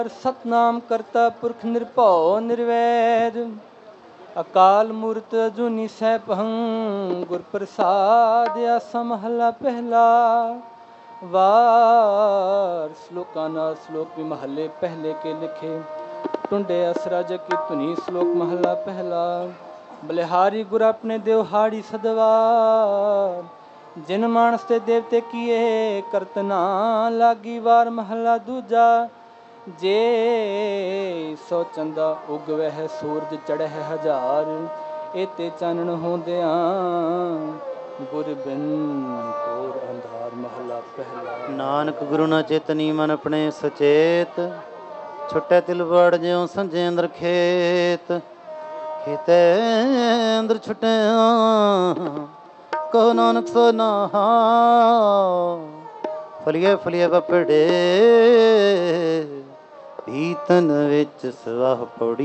ਸਤਨਾਮ ਕਰਤਾ ਪੁਰਖ ਨਿਰਭਉ ਨਿਰਵੈਰ ਅਕਾਲ ਮੂਰਤ ਅਜੂਨੀ ਸੈਭੰ ਗੁਰ ਪ੍ਰਸਾਦ ਆਸਾ ਮਹਲਾ ਪਹਿਲਾ। ਵਾਰ ਸ਼ਲੋਕਾਂ ਨਾਲ ਸ਼ਲੋਕ ਵੀ ਮਹੱਲੇ ਪਹਿਲੇ ਕੇ ਲਿਖੇ। ਟੁੰਡੇ ਅਸਰਾ ਜਕੀ ਧੁਨੀ ਸ਼ਲੋਕ ਮਹਲਾ ਪਹਿਲਾ। ਬਲਿਹਾਰੀ ਗੁਰ ਆਪਣੇ ਦਿਵਹਾੜੀ ਸਦਵਾ ਜਿਨ ਮਾਨਸ ਤੇ ਦੇਵਤੇ ਕੀਏ ਕਰਤਨਾ ਲਾਗੀ। ਵਾਰ ਮਹਲਾ ਦੂਜਾ। ਜੇ ਸੋ ਚੰਦਾ ਉਗਵਹਿ ਸੂਰਜ ਚੜ੍ਹੈ ਹਜ਼ਾਰ ਏਤੇ ਚਾਨਣ ਹੁੰਦਿਆਂ ਗੁਰ ਬਿਨ ਘੋਰ ਅੰਧਾਰ ਮਹਲਾ ਪਹਿਲਾ। ਨਾਨਕ ਗੁਰੂ ਨਾ ਚੇਤਨੀ ਮਨ ਆਪਣੇ ਸਚੇਤ ਛੁੱਟੈ ਤਿਲ ਵੜ ਜਿਉ ਸੰਜੇ ਅੰਦਰ ਖੇਤ। ਖੇਤੈ ਅੰਦਰ ਛੁੱਟਿਆ ਕਹੋ ਨਾਨਕ ਸੋ ਨਾਹਾ ਫਲੀਏ ਫਲੀਏ ਬਪੜੇ ਪੀਤਨ ਵਿੱਚ ਸਵਾਹ ਪੌੜੀ।